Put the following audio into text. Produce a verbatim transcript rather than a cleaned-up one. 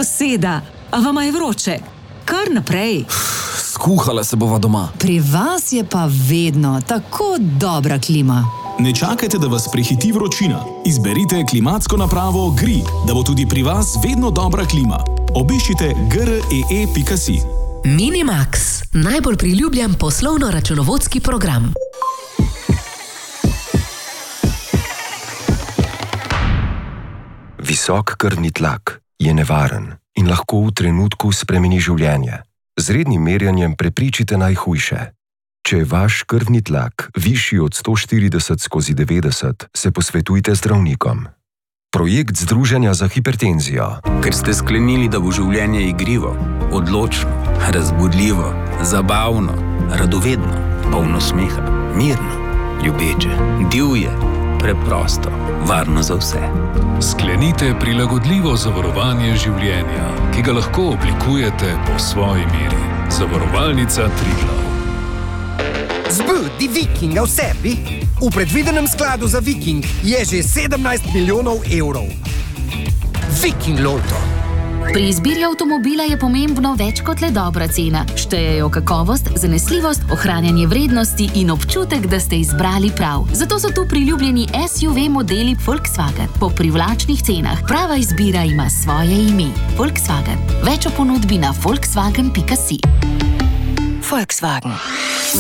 soseda, a vama je vroče? Kar naprej. Skuhala se bova doma. Pri vas je pa vedno tako dobra klima. Ne čakajte, da vas prehiti vročina. Izberite klimatsko napravo Gri, da bo tudi pri vas vedno dobra klima. Obiščite gree pika si. Minimax, najbolj priljubljen poslovno-računovodski program. Visok krvni tlak je nevaren in lahko v trenutku spremeni življenje. Z rednim merjanjem prepričite najhujše. Če je vaš krvni tlak višji od sto štirideset skozi devetdeset, se posvetujte zdravnikom. Projekt Združenja za hipertenzijo. Ker ste sklenili, da bo življenje igrivo, odločno, razbudljivo, zabavno, radovedno, polno smeha, mirno, ljubeče, divje, preprosto, varno za vse. Sklenite prilagodljivo zavarovanje življenja, ki ga lahko oblikujete po svoji meri. Zavarovalnica Triglav. Zbudi Vikinga v sebi. V predvidenem skladu za Viking je že sedemnajst milijonov evrov. Viking Lotto. Pri izbiri avtomobila je pomembno več kot le dobra cena. Štejejo kakovost, zanesljivost, ohranjanje vrednosti in občutek, da ste izbrali prav. Zato so tu priljubljeni S U V modeli Volkswagen po privlačnih cenah. Prava izbira ima svoje ime. Volkswagen. Več o ponudbi na volkswagen pika si. Volkswagen.